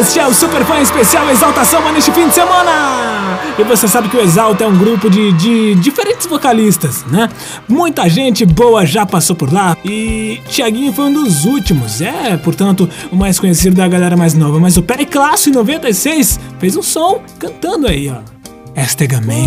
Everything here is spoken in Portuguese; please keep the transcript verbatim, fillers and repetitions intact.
Este é o Super Fã Especial Exaltação Samba neste fim de semana. E você sabe que o Exalta é um grupo de, de diferentes vocalistas, né? Muita gente boa já passou por lá e Thiaguinho foi um dos últimos. É, portanto, o mais conhecido da galera mais nova. Mas o Periclasso em noventa e seis fez um som cantando aí, ó. Estegamento.